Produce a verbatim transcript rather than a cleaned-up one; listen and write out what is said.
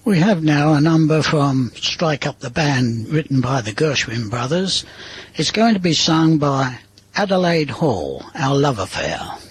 We have now a number from Strike Up the Band, written by the Gershwin brothers. It's going to be sung by Adelaide Hall, Our Love Affair.